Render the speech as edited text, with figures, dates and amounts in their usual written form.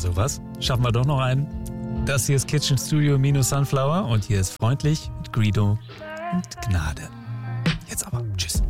sowas. Schaffen wir doch noch einen. Das hier ist Kitchen Studio minus Sunflower und hier ist freundlich mit Guido und Gnade. Jetzt aber. Tschüss.